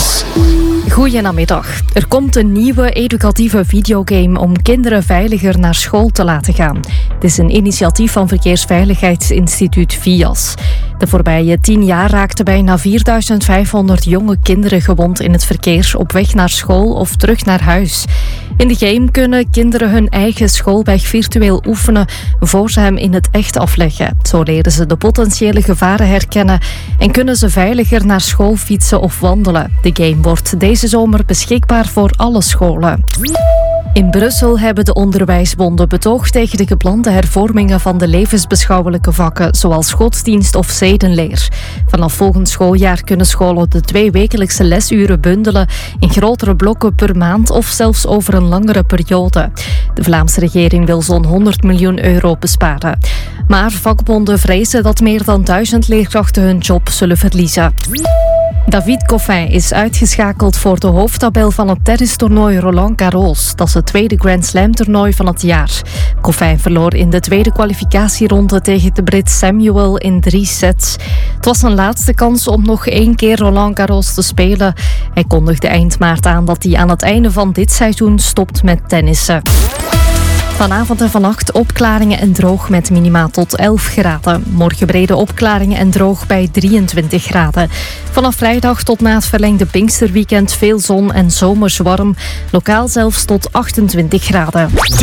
Nieuws. Goedenamiddag. Er komt een nieuwe educatieve videogame om kinderen veiliger naar school te laten gaan. Het is een initiatief van Verkeersveiligheidsinstituut VIAS. De voorbije 10 jaar raakten bijna 4500 jonge kinderen gewond in het verkeer op weg naar school of terug naar huis. In de game kunnen kinderen hun eigen schoolweg virtueel oefenen voor ze hem in het echt afleggen. Zo leren ze de potentiële gevaren herkennen en kunnen ze veiliger naar school fietsen of wandelen. De game wordt deze zomer beschikbaar voor alle scholen. In Brussel hebben de onderwijsbonden betoogd tegen de geplande hervormingen van de levensbeschouwelijke vakken, zoals godsdienst of zedenleer. Vanaf volgend schooljaar kunnen scholen de 2-wekelijkse lesuren bundelen in grotere blokken per maand of zelfs over een langere periode. De Vlaamse regering wil zo'n 100 miljoen euro besparen. Maar vakbonden vrezen dat meer dan 1000 leerkrachten hun job zullen verliezen. David Goffin is uitgeschakeld voor de hoofdtabel van het tennistoernooi Roland Garros. Dat is het tweede Grand Slam toernooi van het jaar. Goffin verloor in de tweede kwalificatieronde tegen de Brit Samuel in 3 sets. Het was zijn laatste kans om nog 1 keer Roland Garros te spelen. Hij kondigde eind maart aan dat hij aan het einde van dit seizoen stopt met tennissen. Vanavond en vannacht opklaringen en droog met minima tot 11 graden. Morgen brede opklaringen en droog bij 23 graden. Vanaf vrijdag tot na het verlengde Pinksterweekend veel zon en zomers warm. Lokaal zelfs tot 28 graden.